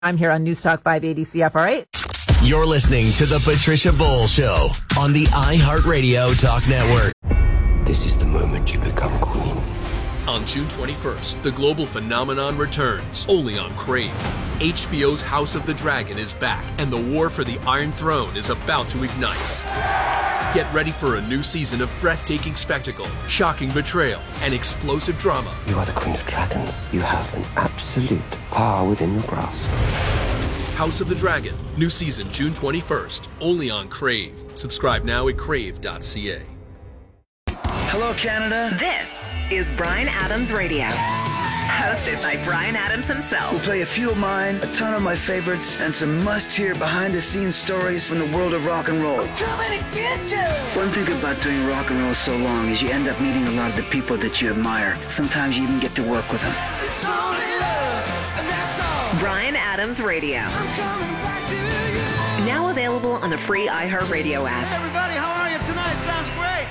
I'm here on News Talk 580 CFRA. You're listening to The Patricia Bowl Show on the iHeartRadio Talk Network. This is the moment you become queen. On June 21st, the global phenomenon returns, only on Crave. HBO's House of the Dragon is back, and the war for the Iron Throne is about to ignite. Get ready for a new season of breathtaking spectacle, shocking betrayal, and explosive drama. You are the Queen of Dragons. You have an absolute power within your grasp. House of the Dragon, new season June 21st, only on Crave. Subscribe now at crave.ca. Hello, Canada. This is Bryan Adams Radio, hosted by Bryan Adams himself. We'll play a few of mine, a ton of my favorites, and some must-hear behind-the-scenes stories from the world of rock and roll. I'm coming to get you! One thing about doing rock and roll so long is you end up meeting a lot of the people that you admire. Sometimes you even get to work with them. It's only love, and that's all. Bryan Adams Radio. I'm coming back to you. Now available on the free iHeartRadio app. Hey everybody, how are you tonight? Sounds great.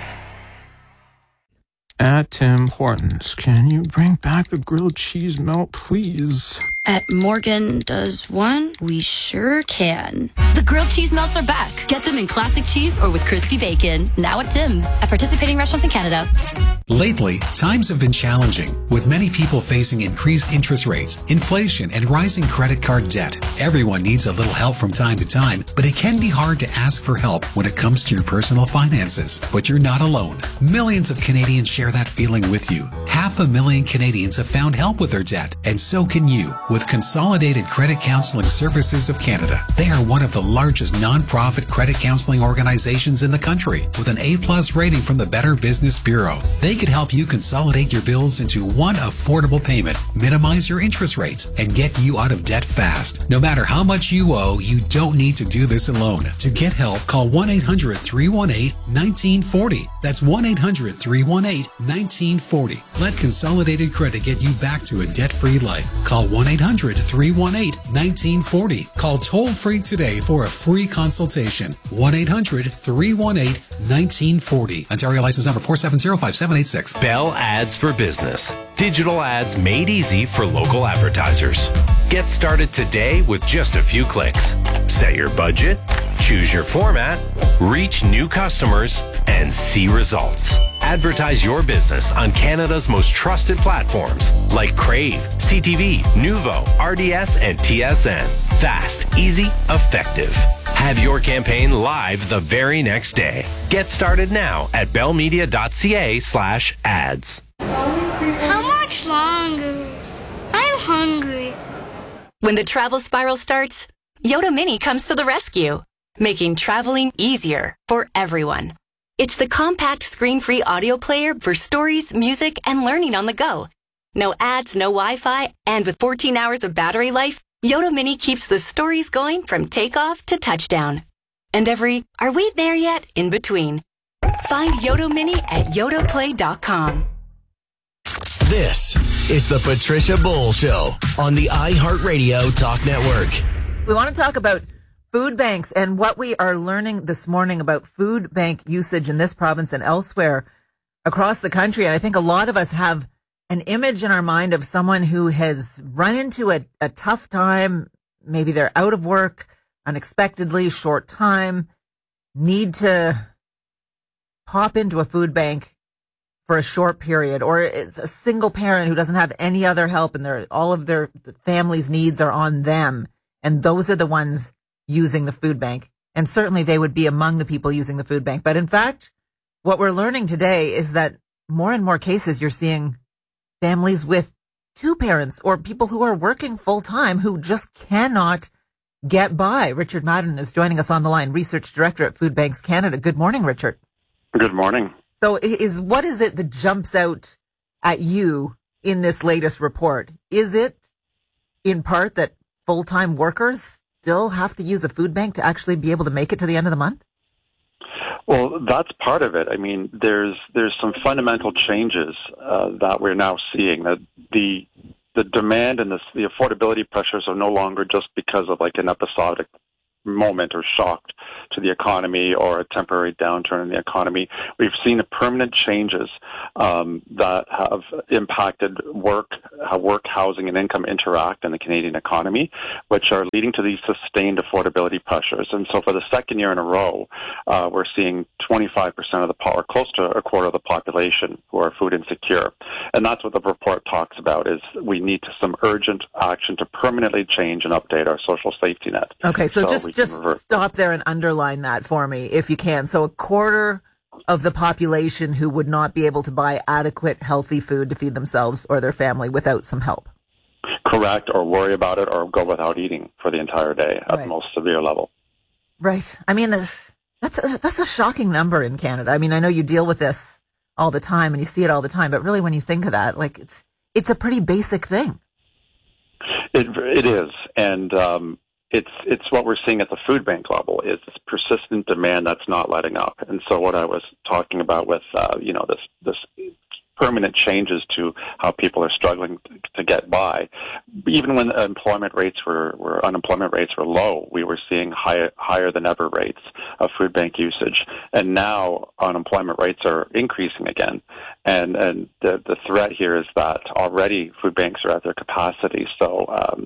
At Tim Hortons, can you bring back the grilled cheese melt, please? At Morgan Does One, we sure can. The grilled cheese melts are back. Get them in classic cheese or with crispy bacon. Now at Tim's, at participating restaurants in Canada. Lately, times have been challenging, with many people facing increased interest rates, inflation, and rising credit card debt. Everyone needs a little help from time to time, but it can be hard to ask for help when it comes to your personal finances. But you're not alone. Millions of Canadians share that feeling with you. 500,000 Canadians have found help with their debt, and so can you with Consolidated Credit Counseling Services of Canada. They are one of the largest nonprofit credit counseling organizations in the country with an A+ rating from the Better Business Bureau. They could help you consolidate your bills into one affordable payment, minimize your interest rates, and get you out of debt fast. No matter how much you owe, you don't need to do this alone. To get help, call 1-800-318-1940. That's 1-800-318-1940. Let Consolidated Credit get you back to a debt-free life. Call 1-800-318-1940. Call toll-free today for a free consultation. 1-800-318-1940. Ontario license number 4705786. Bell Ads for Business. Digital ads made easy for local advertisers. Get started today with just a few clicks. Set your budget, choose your format, reach new customers, and see results. Advertise your business on Canada's most trusted platforms like Crave, CTV, Nuvo, RDS, and TSN. Fast, easy, effective. Have your campaign live the very next day. Get started now at bellmedia.ca/ads. How much longer? I'm hungry. When the travel spiral starts, Yoda Mini comes to the rescue, making traveling easier for everyone. It's the compact screen-free audio player for stories, music, and learning on the go. No ads, no Wi-Fi, and with 14 hours of battery life, Yoda Mini keeps the stories going from takeoff to touchdown. And every, are we there yet, in between. Find Yoda Mini at yodaplay.com. This is the Patricia Bowl Show on the iHeartRadio Talk Network. We want to talk about food banks and what we are learning this morning about food bank usage in this province and elsewhere across the country. And I think a lot of us have an image in our mind of someone who has run into a tough time. Maybe they're out of work unexpectedly, short time, need to pop into a food bank for a short period, or it's a single parent who doesn't have any other help and all of their family's needs are on them. And those are the ones using the food bank. And certainly they would be among the people using the food bank. But in fact, what we're learning today is that more and more cases you're seeing families with two parents or people who are working full time who just cannot get by. Richard Madden is joining us on the line, Research Director at Food Banks Canada. Good morning, Richard. Good morning. So what is it that jumps out at you in this latest report? Is it in part that full-time workers still have to use a food bank to actually be able to make it to the end of the month? Well, that's part of it. I mean, there's some fundamental changes that we're now seeing. That the demand and the affordability pressures are no longer just because of like an episodic moment or shock to the economy or a temporary downturn in the economy. We've seen permanent changes that have impacted how work, housing, and income interact in the Canadian economy, which are leading to these sustained affordability pressures. And so for the second year in a row, we're seeing 25% of the or close to a quarter of the population who are food insecure. And that's what the report talks about, is we need some urgent action to permanently change and update our social safety net. Okay, so just stop there and underline that for me, if you can. So a quarter of the population who would not be able to buy adequate, healthy food to feed themselves or their family without some help. Correct, or worry about it, or go without eating for the entire day at the most severe level. Right. I mean, that's a shocking number in Canada. I mean, I know you deal with this all the time and you see it all the time, but really when you think of that, like it's a pretty basic thing. It is, and it's what we're seeing at the food bank level is this persistent demand that's not letting up. And so what I was talking about with this permanent changes to how people are struggling to get by, even when unemployment rates were low, we were seeing higher than ever rates of food bank usage, and now unemployment rates are increasing again. And the threat here is that already food banks are at their capacity, so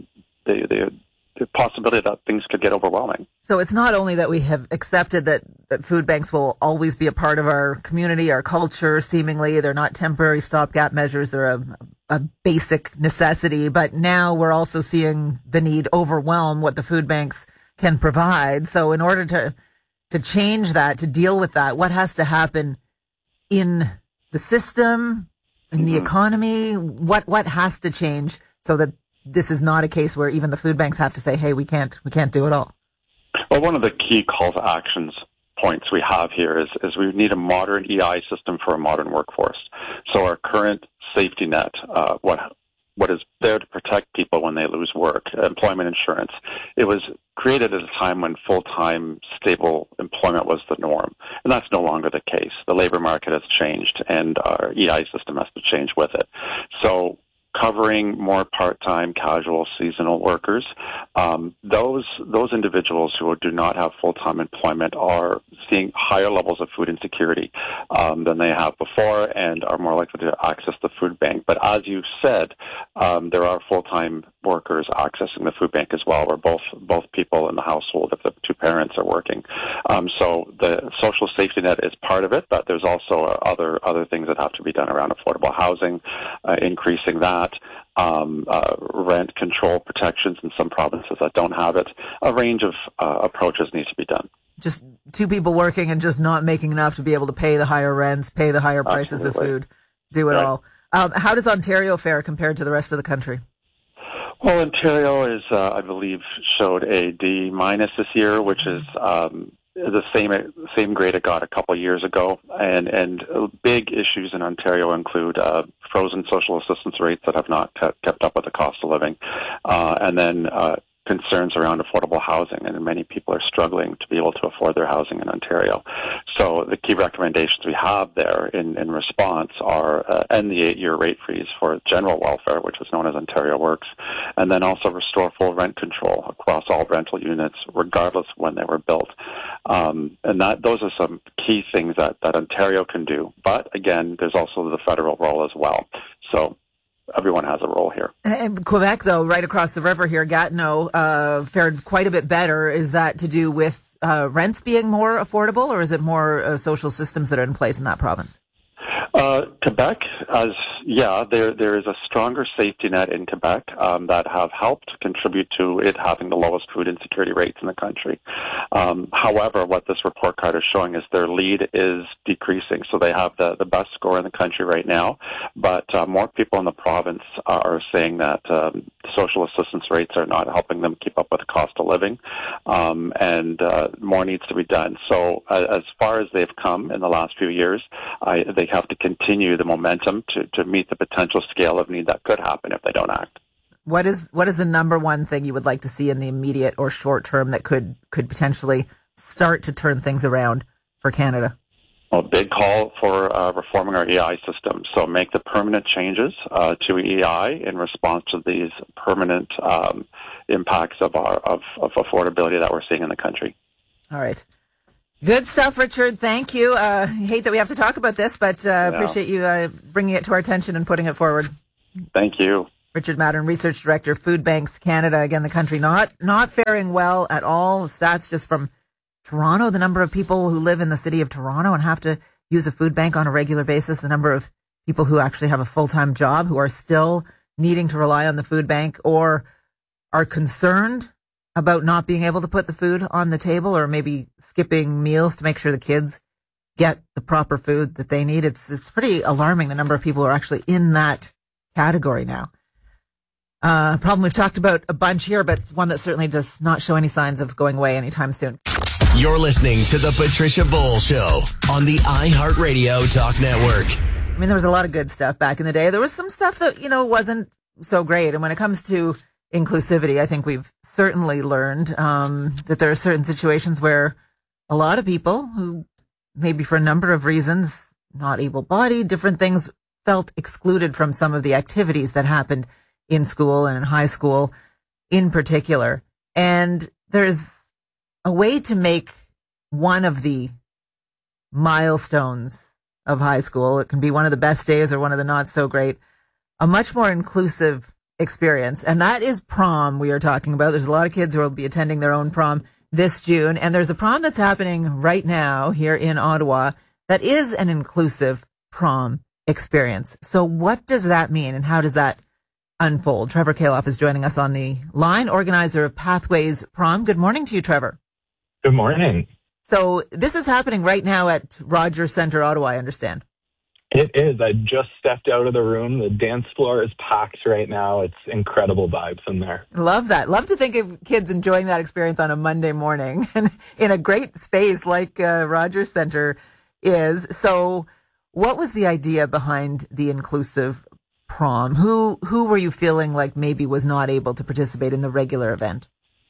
the possibility that things could get overwhelming. So it's not only that we have accepted that food banks will always be a part of our community, our culture, seemingly. They're not temporary stopgap measures. They're a basic necessity. But now we're also seeing the need overwhelm what the food banks can provide. So in order to change that, to deal with that, what has to happen in the system, in the economy? What has to change so that this is not a case where even the food banks have to say, hey, we can't do it all? Well, one of the key call to actions points we have here is we need a modern EI system for a modern workforce. So our current safety net, what is there to protect people when they lose work, employment insurance, it was created at a time when full-time, stable employment was the norm. And that's no longer the case. The labor market has changed, and our EI system has to change with it. So covering more part-time, casual, seasonal workers. Those individuals who do not have full-time employment are seeing higher levels of food insecurity than they have before, and are more likely to access the food bank. But as you said, there are full-time workers accessing the food bank as well, where both people in the household, if the two parents are working. So the social safety net is part of it, but there's also other things that have to be done around affordable housing, increasing that. Rent control protections in some provinces that don't have it. A range of approaches needs to be done. Just two people working and just not making enough to be able to pay the higher rents, pay the higher prices of food, do it all. How does Ontario fare compared to the rest of the country? Well, Ontario is, I believe, showed a D- this year, which is the same grade it got a couple of years ago, and big issues in Ontario include frozen social assistance rates that have not kept up with the cost of living, and then concerns around affordable housing, and many people are struggling to be able to afford their housing in Ontario. So the key recommendations we have there in response are end the 8-year rate freeze for general welfare, which is known as Ontario Works, and then also restore full rent control across all rental units, regardless of when they were built. And those are some key things that Ontario can do. But again, there's also the federal role as well. So everyone has a role here. And Quebec, though, right across the river here, Gatineau, fared quite a bit better. Is that to do with rents being more affordable, or is it more social systems that are in place in that province? Quebec, there is a stronger safety net in Quebec that have helped contribute to it having the lowest food insecurity rates in the country. However, what this report card is showing is their lead is decreasing. So they have the best score in the country right now, but more people in the province are saying that social assistance rates are not helping them keep up with the cost of living, and more needs to be done. So as far as they've come in the last few years, they have to continue the momentum to meet the potential scale of need that could happen if they don't act. What is the number one thing you would like to see in the immediate or short term that could potentially start to turn things around for Canada? Well, big call for reforming our EI system. So make the permanent changes to EI in response to these permanent impacts of affordability that we're seeing in the country. All right. Good stuff, Richard. Thank you. I hate that we have to talk about this, but appreciate you bringing it to our attention and putting it forward. Thank you. Richard Mattern, Research Director, Food Banks Canada. Again, the country not faring well at all. Stats just from Toronto, the number of people who live in the city of Toronto and have to use a food bank on a regular basis, the number of people who actually have a full-time job who are still needing to rely on the food bank or are concerned about not being able to put the food on the table or maybe skipping meals to make sure the kids get the proper food that they need. It's pretty alarming, the number of people who are actually in that category now. Problem we've talked about a bunch here, but it's one that certainly does not show any signs of going away anytime soon. You're listening to The Patricia Bowl Show on the iHeartRadio Talk Network. I mean, there was a lot of good stuff back in the day. There was some stuff that, wasn't so great. And when it comes to inclusivity, I think we've certainly learned that there are certain situations where a lot of people who maybe for a number of reasons, not able-bodied, different things, felt excluded from some of the activities that happened in school and in high school in particular. And there's a way to make one of the milestones of high school, it can be one of the best days or one of the not so great, a much more inclusive experience. And that is prom we are talking about. There's a lot of kids who will be attending their own prom this June. And there's a prom that's happening right now here in Ottawa that is an inclusive prom experience. So what does that mean and how does that unfold? Trevor Kaloff is joining us on the line, organizer of Pathways Prom. Good morning to you, Trevor. Good morning. So this is happening right now at Rogers Centre, Ottawa, I understand. It is. I just stepped out of the room. The dance floor is packed right now. It's incredible vibes in there. Love that. Love to think of kids enjoying that experience on a Monday morning and in a great space like Rogers Centre is. So what was the idea behind the inclusive prom? Who were you feeling like maybe was not able to participate in the regular event?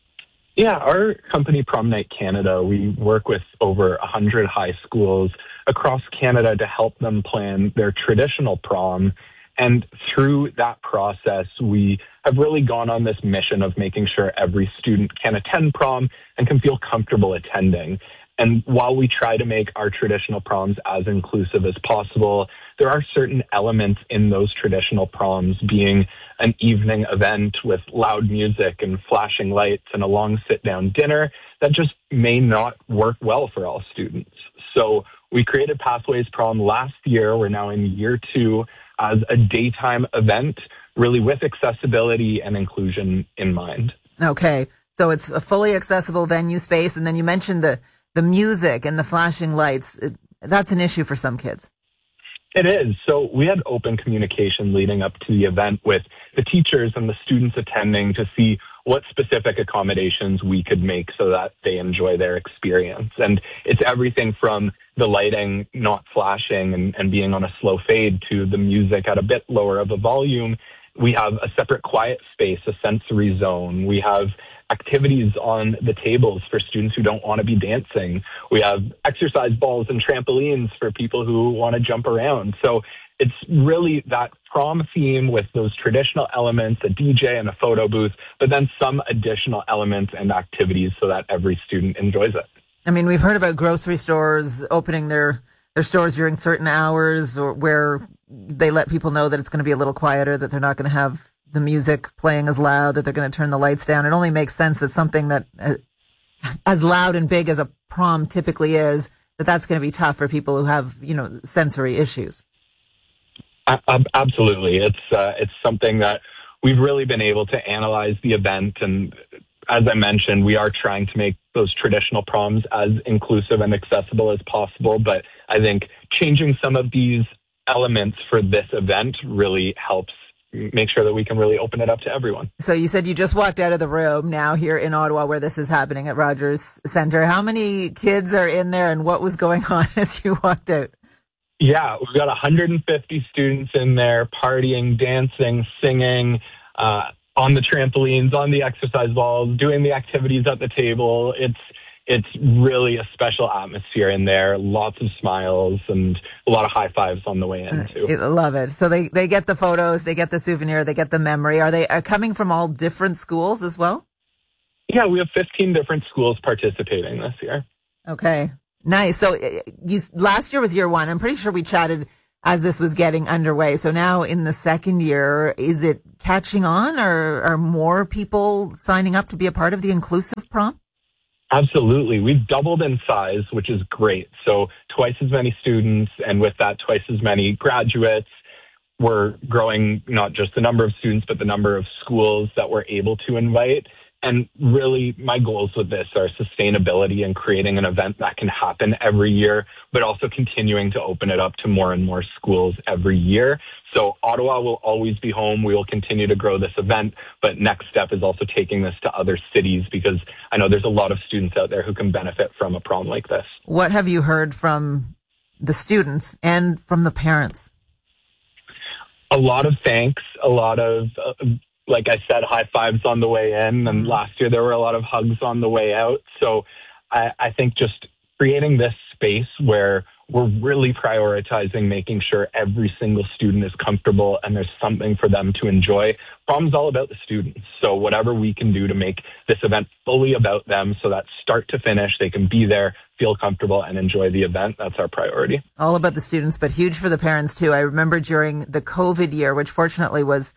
Yeah, our company, Prom Night Canada, we work with over 100 high schools across Canada to help them plan their traditional prom. And through that process, we have really gone on this mission of making sure every student can attend prom and can feel comfortable attending. And while we try to make our traditional proms as inclusive as possible, there are certain elements in those traditional proms, being an evening event with loud music and flashing lights and a long sit-down dinner, that just may not work well for all students. So we created Pathways Prom last year. We're now in year 2 as a daytime event, really with accessibility and inclusion in mind. Okay, so it's a fully accessible venue space. And then you mentioned the music and the flashing lights. That's an issue for some kids. It is. So we had open communication leading up to the event with the teachers and the students attending to see what specific accommodations we could make so that they enjoy their experience. And it's everything from the lighting not flashing and being on a slow fade to the music at a bit lower of a volume. We have a separate quiet space, a sensory zone. We have activities on the tables for students who don't want to be dancing. We have exercise balls and trampolines for people who want to jump around. So it's really that prom theme with those traditional elements, a DJ and a photo booth, but then some additional elements and activities so that every student enjoys it. I mean, we've heard about grocery stores opening their stores during certain hours, or where they let people know that it's going to be a little quieter, that they're not going to have the music playing as loud, that they're going to turn the lights down. It only makes sense that something that as loud and big as a prom typically is, that's going to be tough for people who have, sensory issues. Absolutely. It's something that we've really been able to analyze the event. And as I mentioned, we are trying to make those traditional proms as inclusive and accessible as possible. But I think changing some of these elements for this event really helps make sure that we can really open it up to everyone. So you said you just walked out of the room now here in Ottawa where this is happening at Rogers Centre. How many kids are in there and what was going on as you walked out? Yeah, we've got 150 students in there partying, dancing, singing, on the trampolines, on the exercise balls, doing the activities at the table. it's really a special atmosphere in there. Lots of smiles and a lot of high fives on the way in too. I love it. So they get the photos, they get the souvenir, they get the memory. Are they coming from all different schools as well? Yeah, we have 15 different schools participating this year. Okay, nice. So last year was year one. I'm pretty sure we chatted as this was getting underway. So now in the second year, is it catching on, or are more people signing up to be a part of the inclusive prom? Absolutely. We've doubled in size, which is great. So twice as many students, and with that, twice as many graduates. We're growing not just the number of students, but the number of schools that we're able to invite. And really, my goals with this are sustainability and creating an event that can happen every year, but also continuing to open it up to more and more schools every year. So Ottawa will always be home. We will continue to grow this event, but next step is also taking this to other cities, because I know there's a lot of students out there who can benefit from a prom like this. What have you heard from the students and from the parents? A lot of thanks, a lot of... like I said, high fives on the way in, and last year there were a lot of hugs on the way out. So I think just creating this space where we're really prioritizing making sure every single student is comfortable and there's something for them to enjoy. Prom's all about the students. So whatever we can do to make this event fully about them so that start to finish, they can be there, feel comfortable, and enjoy the event, that's our priority. All about the students, but huge for the parents too. I remember during the COVID year, which fortunately was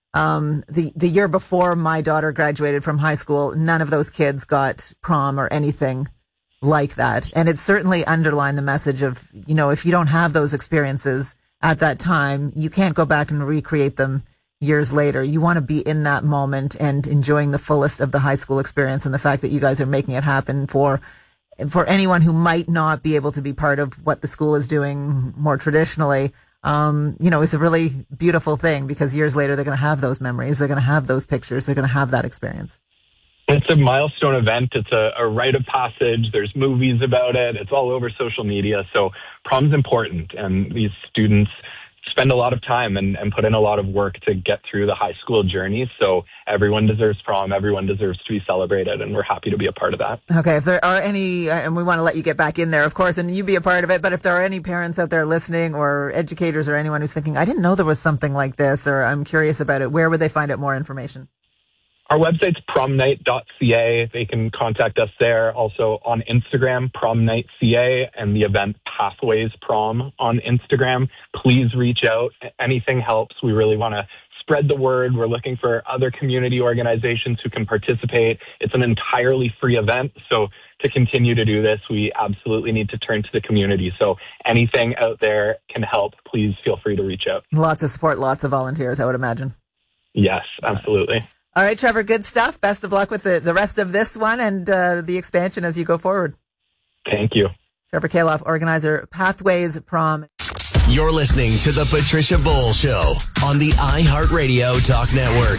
the year before my daughter graduated from high school, none of those kids got prom or anything like that. And it certainly underlined the message of, you know, if you don't have those experiences at that time, you can't go back and recreate them years later. You want to be in that moment and enjoying the fullest of the high school experience, and the fact that you guys are making it happen for anyone who might not be able to be part of what the school is doing more traditionally. You know, it's a really beautiful thing, because years later, they're going to have those memories. They're going to have those pictures. They're going to have that experience. It's a milestone event. It's a rite of passage. There's movies about it. It's all over social media. So prom's important, and these students spend a lot of time and put in a lot of work to get through the high school journey. So everyone deserves prom. Everyone deserves to be celebrated, and we're happy to be a part of that. Okay, if there are any, and we want to let you get back in there, of course, and you be a part of it, but if there are any parents out there listening, or educators, or anyone who's thinking, I didn't know there was something like this, or I'm curious about it, where would they find out more information? Our website's promnight.ca. They can contact us there. Also on Instagram, promnightca, and the event Pathways Prom on Instagram. Please reach out. Anything helps. We really want to spread the word. We're looking for other community organizations who can participate. It's an entirely free event. So to continue to do this, we absolutely need to turn to the community. So anything out there can help. Please feel free to reach out. Lots of support, lots of volunteers, I would imagine. Yes, absolutely. All right, Trevor, good stuff. Best of luck with the rest of this one and the expansion as you go forward. Thank you. Trevor Kaloff, organizer, Pathways Prom. You're listening to The Patricia Bowl Show on the iHeartRadio Talk Network.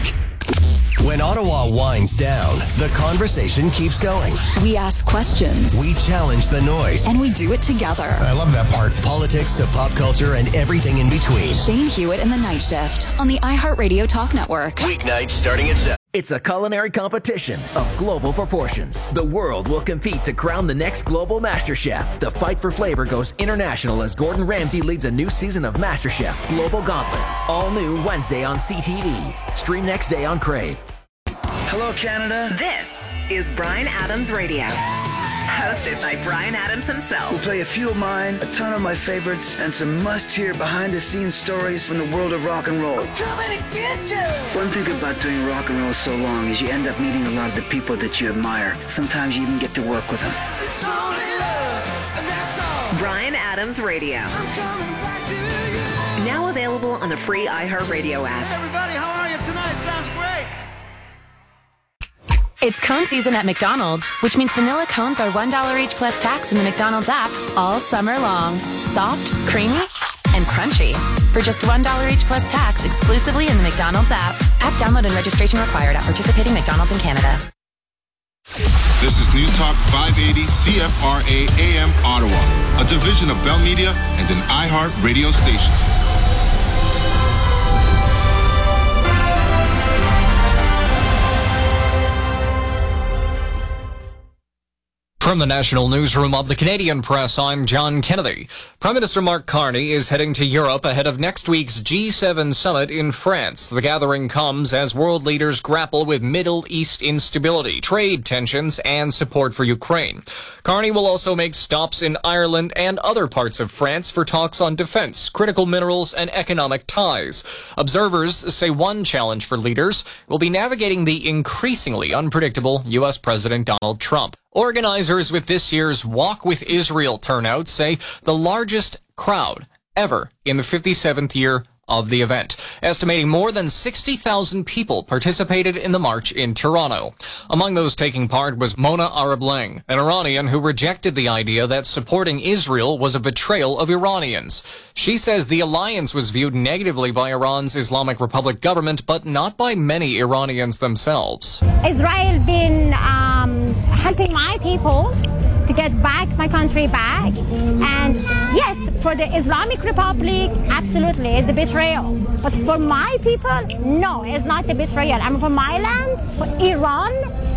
When Ottawa winds down, the conversation keeps going. We ask questions. We challenge the noise. And we do it together. I love that part. Politics to pop culture and everything in between. Shane Hewitt and the Night Shift on the iHeartRadio Talk Network. Weeknights starting at 7. It's a culinary competition of global proportions. The world will compete to crown the next global MasterChef. The fight for flavor goes international as Gordon Ramsay leads a new season of MasterChef Global Gauntlet. All new Wednesday on CTV. Stream next day on Crave. Hello, Canada. This is Bryan Adams Radio. Hosted by Bryan Adams himself. We'll play a few of mine, a ton of my favorites, and some must-hear behind-the-scenes stories from the world of rock and roll. We're coming to get you! One thing about doing rock and roll so long is you end up meeting a lot of the people that you admire. Sometimes you even get to work with them. It's only love, and that's all. Bryan Adams Radio. I'm coming back to you. Now available on the free iHeartRadio app. Hey, everybody, how are you tonight? Sounds great. It's cone season at McDonald's, which means vanilla cones are $1 each plus tax in the McDonald's app all summer long. Soft, creamy, and crunchy. For just $1 each plus tax exclusively in the McDonald's app. App download and registration required at participating McDonald's in Canada. This is News Talk 580 CFRA AM Ottawa, a division of Bell Media and an iHeart radio station. From the National Newsroom of the Canadian Press, I'm John Kennedy. Prime Minister Mark Carney is heading to Europe ahead of next week's G7 summit in France. The gathering comes as world leaders grapple with Middle East instability, trade tensions, and support for Ukraine. Carney will also make stops in Ireland and other parts of France for talks on defense, critical minerals, and economic ties. Observers say one challenge for leaders will be navigating the increasingly unpredictable U.S. President Donald Trump. Organizers with this year's Walk with Israel turnout say the largest crowd ever in the 57th year of the event. Estimating more than 60,000 people participated in the march in Toronto. Among those taking part was Mona Arableng, an Iranian who rejected the idea that supporting Israel was a betrayal of Iranians. She says the alliance was viewed negatively by Iran's Islamic Republic government, but not by many Iranians themselves. Israel been helping my people to get back my country back. And yes, for the Islamic Republic, absolutely, it's a betrayal. But for my people, no, it's not a betrayal. I mean, for my land, for Iran,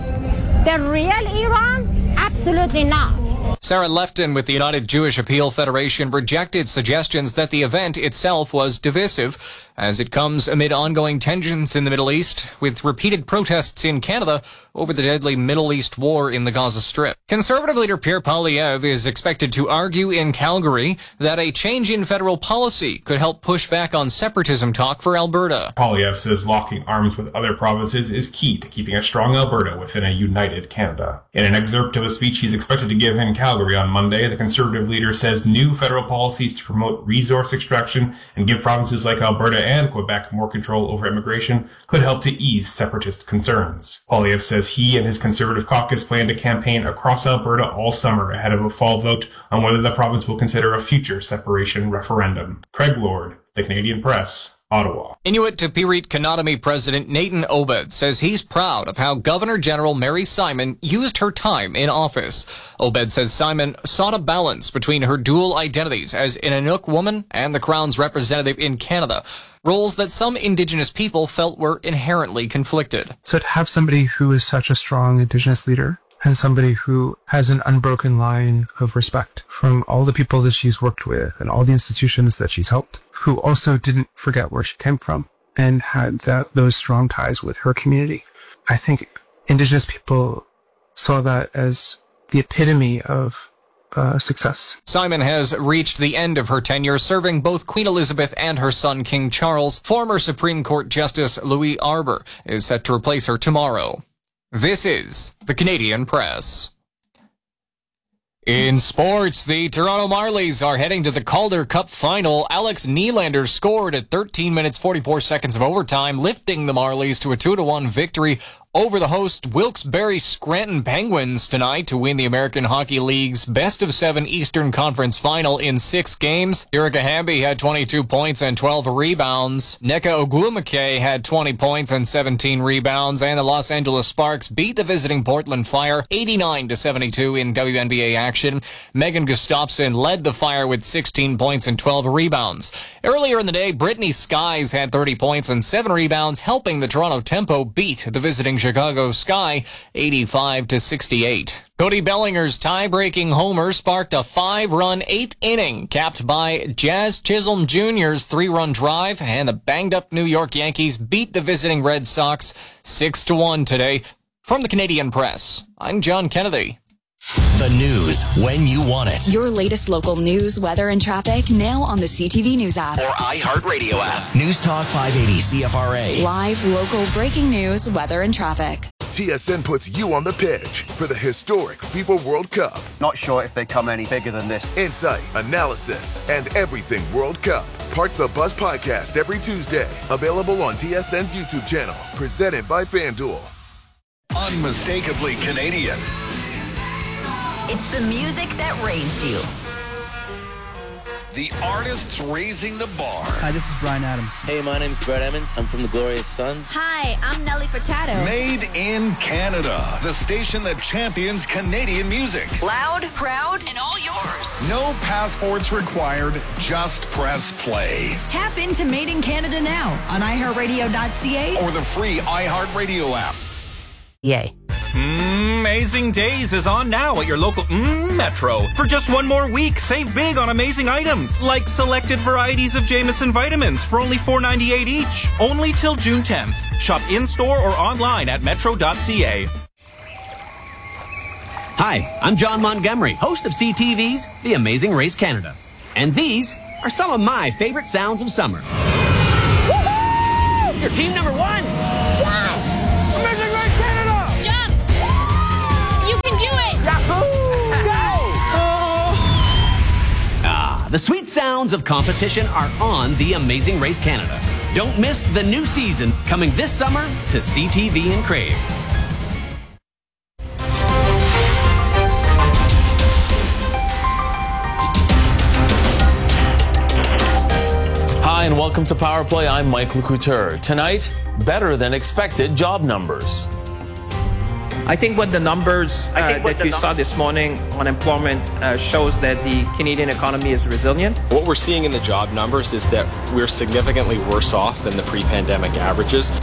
the real Iran, absolutely not. Sarah Lefton with the United Jewish Appeal Federation rejected suggestions that the event itself was divisive, as it comes amid ongoing tensions in the Middle East, with repeated protests in Canada over the deadly Middle East war in the Gaza Strip. Conservative leader Pierre Poilievre is expected to argue in Calgary that a change in federal policy could help push back on separatism talk for Alberta. Poilievre says locking arms with other provinces is key to keeping a strong Alberta within a united Canada. In an excerpt of a speech he's expected to give in Calgary on Monday, the Conservative leader says new federal policies to promote resource extraction and give provinces like Alberta and Quebec more control over immigration could help to ease separatist concerns. Poilievre says he and his Conservative caucus plan to campaign across Alberta all summer ahead of a fall vote on whether the province will consider a future separation referendum. Craig Lord, The Canadian Press, Ottawa. Inuit to Pirit Kanatami President Nathan Obed says he's proud of how Governor General Mary Simon used her time in office. Obed says Simon sought a balance between her dual identities as an Inuk woman and the Crown's representative in Canada, roles that some Indigenous people felt were inherently conflicted. So to have somebody who is such a strong Indigenous leader and somebody who has an unbroken line of respect from all the people that she's worked with and all the institutions that she's helped, who also didn't forget where she came from and had those strong ties with her community. I think Indigenous people saw that as the epitome of success. Simon has reached the end of her tenure, serving both Queen Elizabeth and her son King Charles. Former Supreme Court Justice Louis Arbour is set to replace her tomorrow. This is the Canadian Press. In sports, the Toronto Marlies are heading to the Calder Cup final. Alex Nylander scored at 13 minutes 44 seconds of overtime, lifting the Marlies to a 2-1 victory over the host Wilkes-Barre Scranton Penguins tonight to win the American Hockey League's best-of-7 Eastern Conference final in 6 games. Erica Hamby had 22 points and 12 rebounds. Nneka Ogwumike had 20 points and 17 rebounds, and the Los Angeles Sparks beat the visiting Portland Fire 89-72 in WNBA action. Megan Gustafson led the Fire with 16 points and 12 rebounds. Earlier in the day, Brittany Skies had 30 points and 7 rebounds, helping the Toronto Tempo beat the visiting Chicago Sky 85-68. Cody Bellinger's tie-breaking homer sparked a 5-run 8th inning, capped by Jazz Chisholm Jr.'s 3-run drive, and the banged-up New York Yankees beat the visiting Red Sox 6-1 today. From the Canadian Press, I'm John Kennedy. The news when you want it. Your latest local news, weather, and traffic now on the CTV News app. Or iHeartRadio app. News Talk 580 CFRA. Live, local, breaking news, weather, and traffic. TSN puts you on the pitch for the historic FIFA World Cup. Not sure if they come any bigger than this. Insight, analysis, and everything World Cup. Park the Bus podcast every Tuesday. Available on TSN's YouTube channel. Presented by FanDuel. Unmistakably Canadian. It's the music that raised you. The artists raising the bar. Hi, this is Bryan Adams. Hey, my name's Brett Emmons. I'm from the Glorious Sons. Hi, I'm Nelly Furtado. Made in Canada. The station that champions Canadian music. Loud, proud, and all yours. No passports required. Just press play. Tap into Made in Canada now on iHeartRadio.ca or the free iHeartRadio app. Yay. Amazing Days is on now at your local Metro. For just one more week, save big on amazing items like selected varieties of Jameson vitamins for only $4.98 each. Only till June 10th. Shop in-store or online at metro.ca. Hi, I'm John Montgomery, host of CTV's The Amazing Race Canada. And these are some of my favorite sounds of summer. Woohoo! You're team number 1! Yes! Amazing Race Canada! Jump! You can do it! Yahoo! Go! The sweet sounds of competition are on The Amazing Race Canada. Don't miss the new season coming this summer to CTV and Crave. Hi, and welcome to Power Play. I'm Mike Lecouture. Tonight, better than expected job numbers. I think what the numbers that you saw this morning on employment shows that the Canadian economy is resilient. What we're seeing in the job numbers is that we're significantly worse off than the pre-pandemic averages.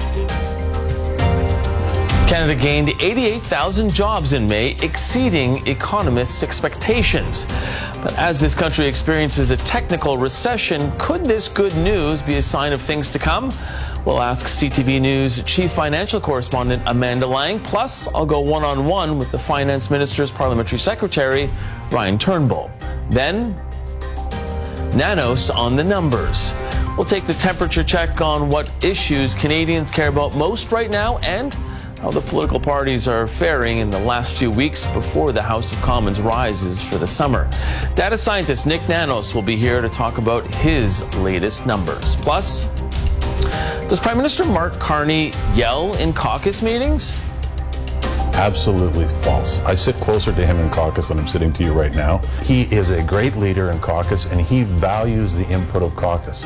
Canada gained 88,000 jobs in May, exceeding economists' expectations. But as this country experiences a technical recession, could this good news be a sign of things to come? We'll ask CTV News Chief Financial Correspondent Amanda Lang. Plus, I'll go one-on-one with the Finance Minister's Parliamentary Secretary, Ryan Turnbull. Then, Nanos on the numbers. We'll take the temperature check on what issues Canadians care about most right now and how the political parties are faring in the last few weeks before the House of Commons rises for the summer. Data scientist Nick Nanos will be here to talk about his latest numbers. Plus, does Prime Minister Mark Carney yell in caucus meetings? Absolutely false. I sit closer to him in caucus than I'm sitting to you right now. He is a great leader in caucus, and he values the input of caucus.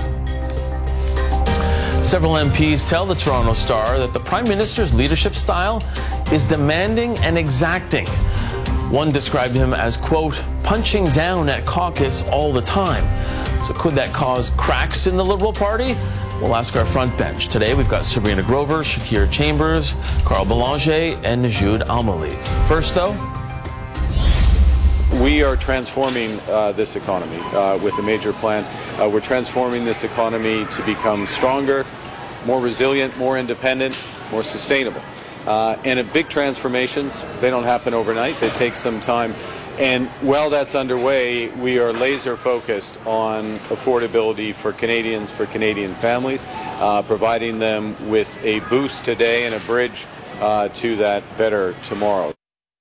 Several MPs tell the Toronto Star that the Prime Minister's leadership style is demanding and exacting. One described him as, quote, punching down at caucus all the time. So could that cause cracks in the Liberal Party? We'll ask our front bench. Today we've got Sabrina Grover, Shakir Chambers, Carl Belanger, and Najoud Almaliz. First, though, we are transforming this economy with a major plan. We're transforming this economy to become stronger, more resilient, more independent, more sustainable. And big transformations, they don't happen overnight. They take some time. And while that's underway, we are laser focused on affordability for Canadians, for Canadian families, providing them with a boost today and a bridge to that better tomorrow.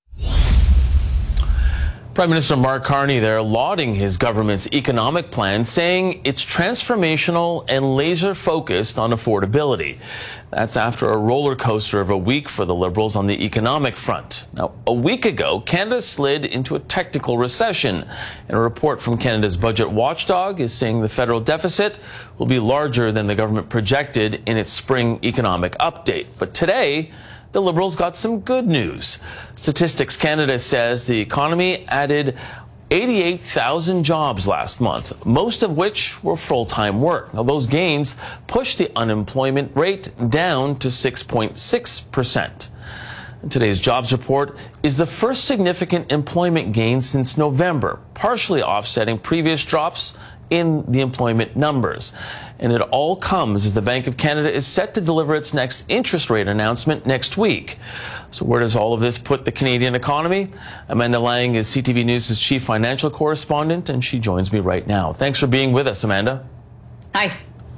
Prime Minister Mark Carney there lauding his government's economic plan, saying it's transformational and laser focused on affordability. That's after a roller coaster of a week for the Liberals on the economic front. Now, a week ago, Canada slid into a technical recession, and a report from Canada's budget watchdog is saying the federal deficit will be larger than the government projected in its spring economic update. But today, the Liberals got some good news. Statistics Canada says the economy added 88,000 jobs last month, most of which were full-time work. Now, those gains pushed the unemployment rate down to 6.6%. Today's jobs report is the first significant employment gain since November, partially offsetting previous drops in the employment numbers. And it all comes as the Bank of Canada is set to deliver its next interest rate announcement next week. So where does all of this put the Canadian economy? Amanda Lang is CTV News' chief financial correspondent, and she joins me right now. Thanks for being with us, Amanda. Hi.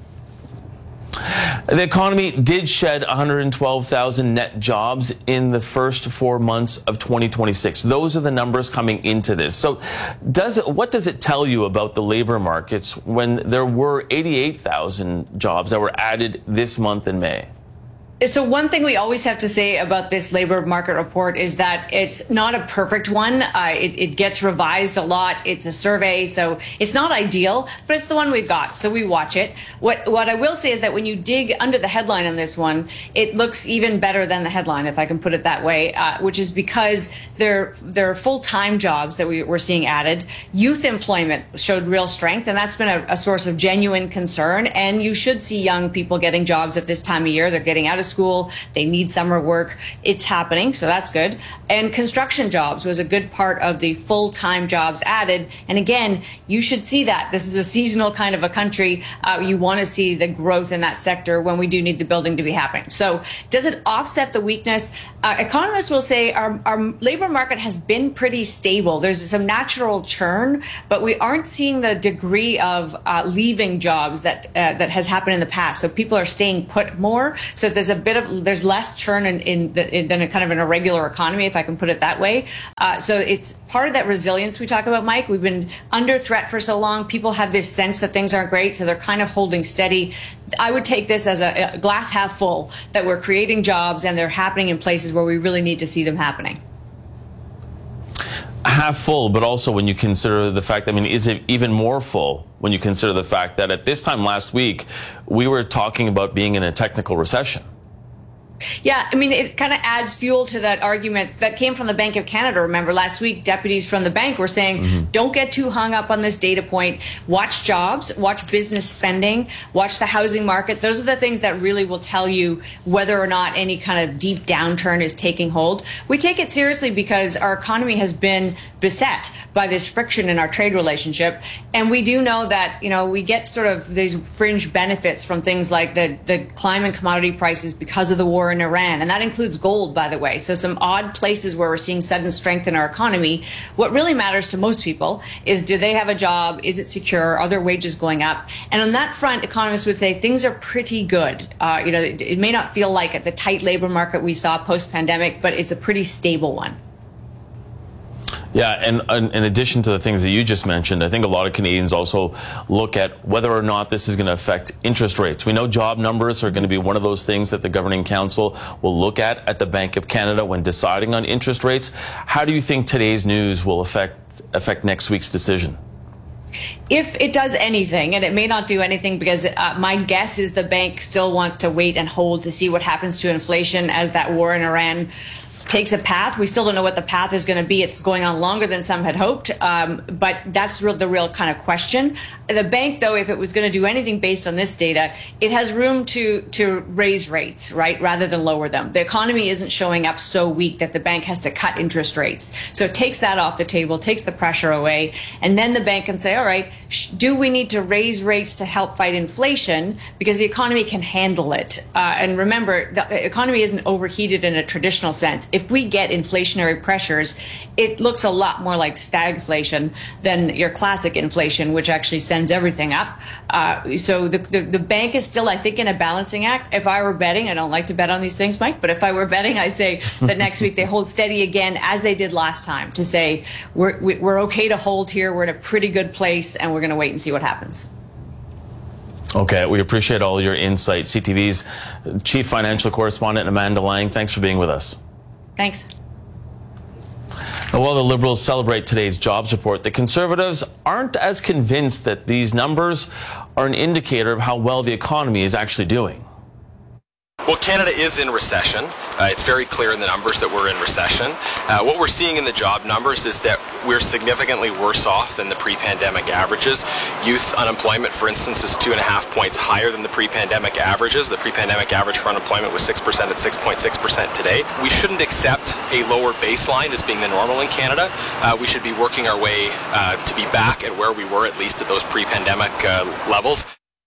The economy did shed 112,000 net jobs in the first 4 months of 2026. Those are the numbers coming into this. So what does it tell you about the labor markets when there were 88,000 jobs that were added this month in May? So one thing we always have to say about this labor market report is that it's not a perfect one. It gets revised a lot. It's a survey, so it's not ideal, but it's the one we've got, so we watch it. What I will say is that when you dig under the headline on this one, it looks even better than the headline, if I can put it that way, which is because there are full-time jobs that we're seeing added. Youth employment showed real strength, and that's been a source of genuine concern, and you should see young people getting jobs at this time of year. They're getting out of school, they need summer work. It's happening, so that's good. And construction jobs was a good part of the full-time jobs added. And again, you should see that. This is a seasonal kind of a country. You want to see the growth in that sector when we do need the building to be happening. So does it offset the weakness? Economists will say our labor market has been pretty stable. There's some natural churn, but we aren't seeing the degree of leaving jobs that has happened in the past. So people are staying put more. So there's less churn than a kind of in a regular economy, if I can put it that way. So it's part of that resilience we talk about, Mike. We've been under threat for so long. People have this sense that things aren't great, so they're kind of holding steady. I would take this as a glass half full, that we're creating jobs and they're happening in places where we really need to see them happening. Half full, but also when you consider the fact, I mean, is it even more full when you consider the fact that at this time last week, we were talking about being in a technical recession? Yeah, I mean, it kind of adds fuel to that argument that came from the Bank of Canada. Remember, last week, deputies from the bank were saying, don't get too hung up on this data point. Watch jobs, watch business spending, watch the housing market. Those are the things that really will tell you whether or not any kind of deep downturn is taking hold. We take it seriously because our economy has been beset by this friction in our trade relationship. And we do know that, you know, we get sort of these fringe benefits from things like the climb in commodity prices because of the war in Iran. And that includes gold, by the way. So some odd places where we're seeing sudden strength in our economy. What really matters to most people is, do they have a job? Is it secure? Are their wages going up? And on that front, economists would say things are pretty good. It may not feel like it, the tight labor market we saw post-pandemic, but it's a pretty stable one. Yeah, and in addition to the things that you just mentioned, I think a lot of Canadians also look at whether or not this is going to affect interest rates. We know job numbers are going to be one of those things that the Governing Council will look at the Bank of Canada when deciding on interest rates. How do you think today's news will affect next week's decision? If it does anything, and it may not do anything, because my guess is the bank still wants to wait and hold to see what happens to inflation as that war in Iran takes a path. We still don't know what the path is going to be. It's going on longer than some had hoped, but that's the real kind of question. The bank, though, if it was going to do anything based on this data, it has room to raise rates, right, rather than lower them. The economy isn't showing up so weak that the bank has to cut interest rates. So it takes that off the table, takes the pressure away, and then the bank can say, all right, do we need to raise rates to help fight inflation? Because the economy can handle it. And remember, the economy isn't overheated in a traditional sense. If we get inflationary pressures, it looks a lot more like stagflation than your classic inflation, which actually sends everything up. So the bank is still, I think, in a balancing act. If I were betting, I don't like to bet on these things, Mike, but if I were betting, I'd say that next week they hold steady again, as they did last time, to say we're okay to hold here, we're in a pretty good place, and we're going to wait and see what happens. Okay, we appreciate all your insight. CTV's Chief Financial Correspondent Amanda Lang, thanks for being with us. Thanks. While the Liberals celebrate today's jobs report, the Conservatives aren't as convinced that these numbers are an indicator of how well the economy is actually doing. Well, Canada is in recession. It's very clear in the numbers that we're in recession. What we're seeing in the job numbers is that we're significantly worse off than the pre-pandemic averages. Youth unemployment, for instance, is 2.5 points higher than the pre-pandemic averages. The pre-pandemic average for unemployment was 6% at 6.6% today. We shouldn't accept a lower baseline as being the normal in Canada. We should be working our way to be back at where we were, at least at those pre-pandemic levels.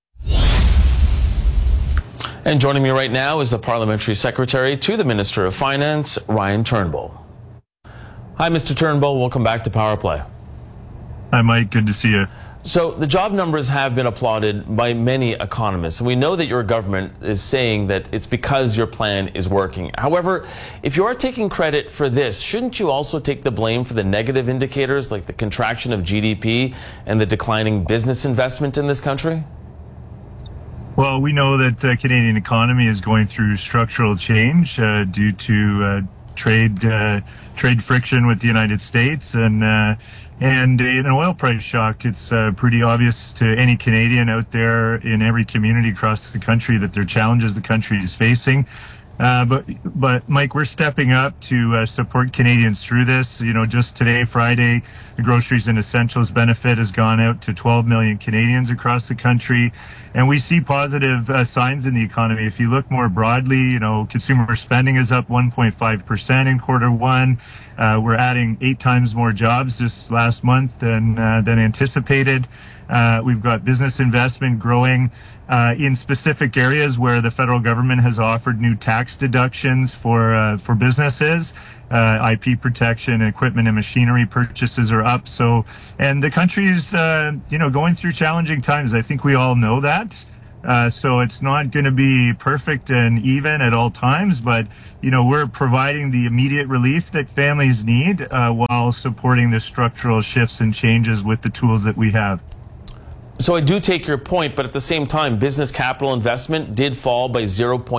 And joining me right now is the Parliamentary Secretary to the Minister of Finance, Ryan Turnbull. Hi, Mr. Turnbull. Welcome back to Power Play. Hi, Mike. Good to see you. So the job numbers have been applauded by many economists, and we know that your government is saying that it's because your plan is working. However, if you are taking credit for this, shouldn't you also take the blame for the negative indicators like the contraction of GDP and the declining business investment in this country? Well, we know that the Canadian economy is going through structural change due to trade friction with the United States and an oil price shock. It's pretty obvious to any Canadian out there in every community across the country that there are challenges the country is facing. But Mike, we're stepping up to support Canadians through this. Just today, Friday, the Groceries and Essentials benefit has gone out to 12 million Canadians across the country. And we see positive signs in the economy. If you look more broadly, consumer spending is up 1.5% in quarter one. We're adding 8 times more jobs just last month than anticipated. We've got business investment growing in specific areas where the federal government has offered new tax deductions for businesses. IP protection, equipment and machinery purchases are up. And the country is, going through challenging times. I think we all know that. So it's not going to be perfect and even at all times, but, we're providing the immediate relief that families need while supporting the structural shifts and changes with the tools that we have. So I do take your point, but at the same time, business capital investment did fall by